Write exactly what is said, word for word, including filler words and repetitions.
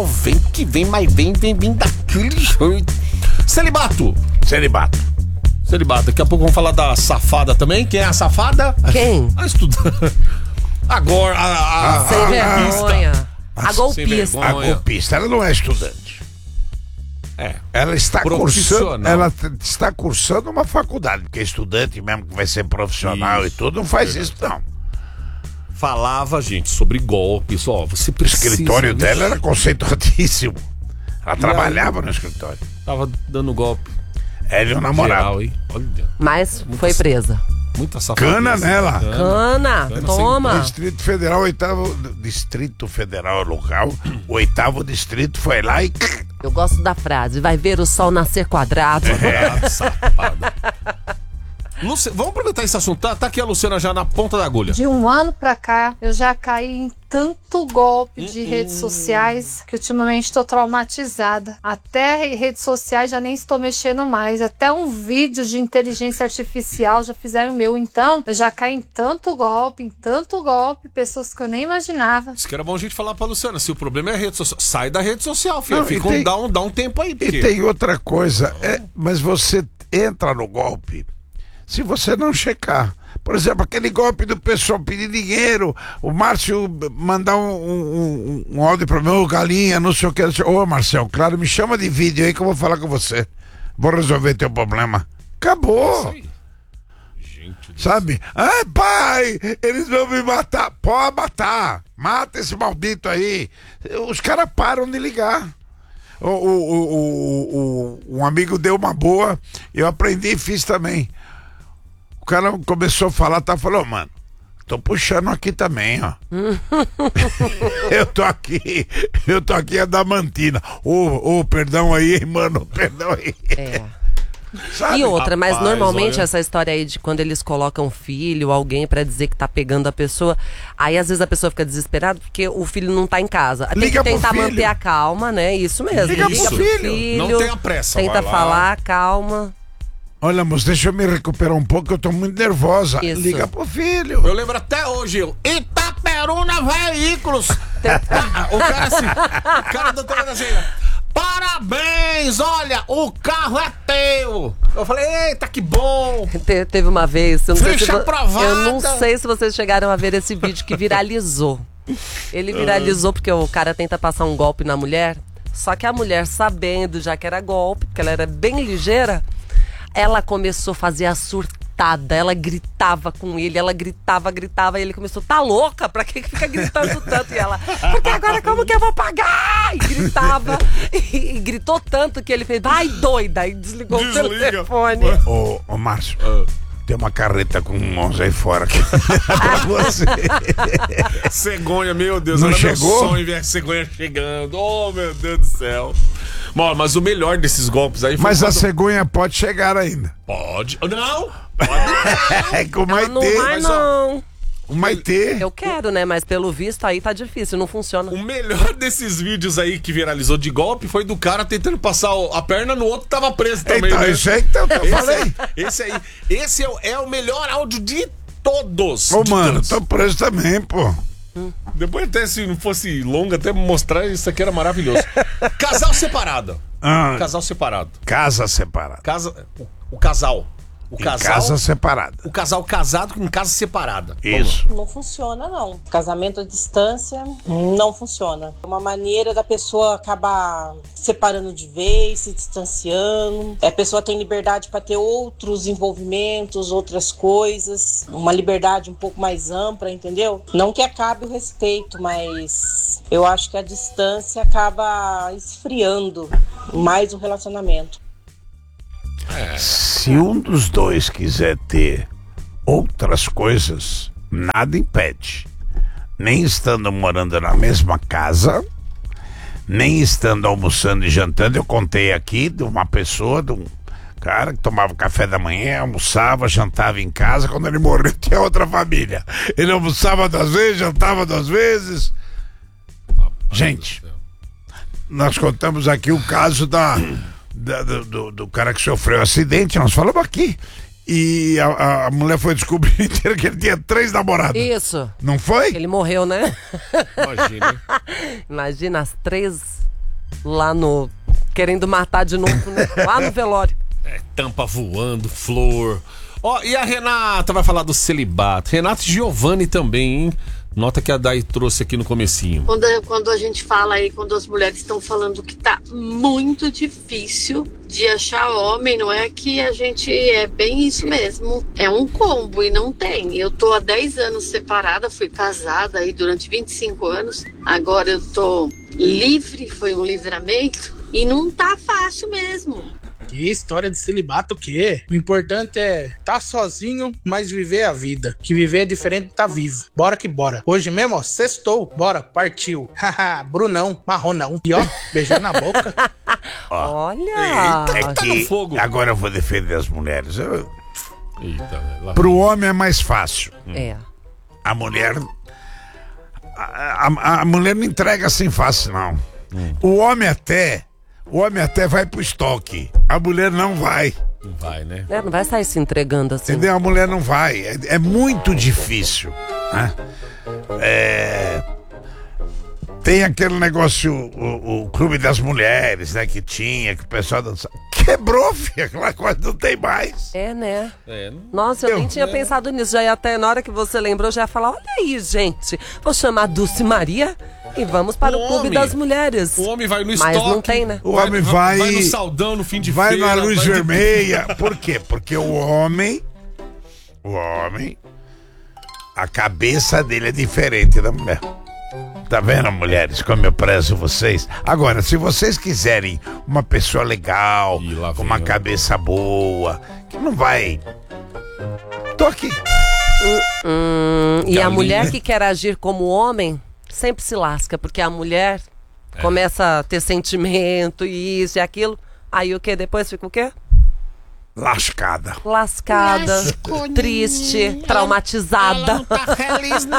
Vem que vem, mas vem, vem, vem daquele jeito. Celibato. Celibato. Celibato. Daqui a pouco vamos falar da safada também. Quem é a safada? Quem? A estudante. Agora, a, a, a, Sem a vergonha. A Sem golpista. A golpista, ela não é estudante. É. Ela está cursando, Profissional. ela t- está cursando uma faculdade, porque estudante mesmo que vai ser profissional Isso. e tudo, não faz isso não. Falava, gente, sobre golpes. Ó, você O precisa... escritório dela era conceituadíssimo. Ela E trabalhava aí? no escritório. Tava dando golpe. Ela e o namorado. Geral, hein? Olha, Mas foi presa. muita safadeza. Cana nela. Cana, Cana toma. Distrito Federal, oitavo Distrito Federal local, o oitavo distrito foi lá e Eu gosto da frase, vai ver o sol nascer quadrado. É. Safada. Luci... Vamos aproveitar esse assunto. Tá, tá aqui a Luciana já na ponta da agulha. De um ano pra cá, eu já caí em tanto golpe de redes sociais que ultimamente estou traumatizada. Até redes sociais já nem estou mexendo mais. Até um vídeo de inteligência artificial já fizeram meu. Então, eu já caí em tanto golpe, em tanto golpe, pessoas que eu nem imaginava. Isso que era bom a gente falar pra Luciana. Se o problema é a rede social, sai da rede social, filha. Não, Fica e tem- um, dá, um, dá um tempo aí. Porque... E tem outra coisa, é, mas você entra no golpe se você não checar. Por exemplo, aquele golpe do pessoal pedir dinheiro, o Márcio mandar um, um, um, um áudio pra mim, ô galinha, não sei o que. Ô Marcel, claro, me chama de vídeo aí que eu vou falar com você. Vou resolver teu problema. Acabou. Gente do Sabe? Ai, pai, eles vão me matar. Pode matar. Mata esse maldito aí. Os caras param de ligar. O, o, o, o, o- um amigo deu uma boa, eu aprendi e fiz também. O cara começou a falar, tá? Falou, mano, tô puxando aqui também, ó. eu tô aqui, eu tô aqui a Damantina. Ô, ô, perdão aí, hein, mano, perdão aí. É. Sabe? E outra, mas Rapaz, normalmente olha. essa história aí de quando eles colocam filho, alguém pra dizer que tá pegando a pessoa, aí às vezes a pessoa fica desesperada porque o filho não tá em casa. Tem Liga que pro tentar filho. manter a calma, né? Isso mesmo. Liga pro filho. Não tenha pressa, Tenta vai lá. falar, calma. Olha, moço, deixa eu me recuperar um pouco, eu tô muito nervosa. Isso. Liga pro filho. Eu lembro até hoje, eu, Itaperuna Veículos. o cara assim, o cara do telefone assim, parabéns, olha, o carro é teu. Eu falei, eita, que bom. Te- teve uma vez, eu não, sei se Ficha vo- aprovada. eu não sei se vocês chegaram a ver esse vídeo que viralizou. Ele viralizou porque o cara tenta passar um golpe na mulher, só que a mulher, sabendo já que era golpe, porque ela era bem ligeira, ela começou a fazer a surtada, ela gritava com ele, ela gritava, gritava, e ele começou, tá louca? Pra que que fica gritando tanto? E ela, porque agora como que eu vou pagar? E gritava, e, e gritou tanto que ele fez, vai doida, e desligou Desliga. o telefone. Ô, ô Márcio, tem uma carreta com onze aí fora aqui pra você. Cegonha, meu Deus, Não era chegou? meu sonho ver a cegonha chegando. Oh, meu Deus do céu. Bom, mas o melhor desses golpes aí foi Mas a quando- cegonha pode chegar ainda. Pode. Não! É com o Ela não Maitê. vai, mas, ó, não. O Maitê. Eu quero, né? Mas pelo visto aí tá difícil, não funciona. O melhor desses vídeos aí que viralizou de golpe foi do cara tentando passar o- a perna no outro que tava preso também, Então, né? isso aí que eu Esse falei. aí, esse aí, esse é, o- é o melhor áudio de todos. Ô, de mano, todos. tô preso também, pô. Depois até se não fosse longo, até mostrar, isso aqui era maravilhoso. Casal separado. Ah, Casal separado. casa separada. Casa, o, o casal. O Em casal. casa separada. O casal casado em casa separada. Isso. Não funciona, não. Casamento à distância não funciona. É uma maneira da pessoa acabar separando de vez, se distanciando. A pessoa tem liberdade para ter outros envolvimentos, outras coisas. Uma liberdade um pouco mais ampla, entendeu? Não que acabe o respeito, mas eu acho que a distância acaba esfriando mais o relacionamento. Se um dos dois quiser ter outras coisas, nada impede. Nem estando morando na mesma casa, nem estando almoçando e jantando. Eu contei aqui de uma pessoa, de um cara que tomava café da manhã, almoçava, jantava em casa. Quando ele morreu, tinha outra família. Ele almoçava duas vezes, jantava duas vezes. Gente, nós contamos aqui o caso da, da- do, do- do cara que sofreu um acidente, nós falamos aqui. E a, a- a mulher foi descobrir inteira que ele tinha três namoradas. Isso. Não foi? Ele morreu, né? Imagina, hein? Imagina as três lá no... querendo matar de novo, né? Lá no velório. É, tampa voando, flor. Ó, e a Renata vai falar do celibato. Renata e Giovanni também, hein? Nota que a Day trouxe aqui no comecinho. Quando, quando a gente fala aí, quando as mulheres estão falando que tá muito difícil de achar homem, não é que a gente é bem isso mesmo. É um combo e não tem. Eu tô há dez anos separada, fui casada aí durante vinte e cinco anos. Agora eu tô livre, foi um livramento e não tá fácil mesmo. Que história de celibato o quê? O importante é estar tá sozinho, mas viver a vida. Que viver é diferente de estar tá vivo. Bora que bora. Hoje mesmo, ó, sextou. Bora, partiu. Haha, Brunão, marronão. E ó, beijando na boca. Ó, Olha! é Tá que no fogo. agora eu vou defender as mulheres. Eu, Eita, lá pro homem é mais fácil. É. A mulher. A, a, a mulher não entrega assim fácil, não. Hum. O homem até. O homem até vai pro estoque. A mulher não vai. não vai, né? É, não vai sair se entregando assim. Entendeu? A mulher não vai. É, é muito difícil. Né? É... Tem aquele negócio, o, o Clube das Mulheres, né? Que tinha, que o pessoal dançava. Quebrou, filho. Aquela coisa não tem mais. É, né? É, não... Nossa, eu Eu- nem tinha pensado nisso. Já ia até na hora que você lembrou, já ia falar: olha aí, gente, vou chamar a Dulce Maria e vamos para o, O Clube homem. das Mulheres. O homem vai no Mas estoque. não tem, né? O homem vai. Vai no saldão, no fim de Vai feira. na luz vai de- vermelha. Por quê? Porque o homem. O homem. A cabeça dele é diferente da mulher. Tá vendo, mulheres, como eu prezo vocês? Agora, se vocês quiserem uma pessoa legal, Ih, lá com vem, uma ó. cabeça boa, que não vai. Tô aqui. Hum, e a Galinha. mulher que quer agir como homem sempre se lasca, porque a mulher É. começa a ter sentimento e isso e aquilo. Aí o que? Depois fica o quê? Lascada. Lascada, Lasconinha. triste, Ela- traumatizada. Ela não tá feliz, não.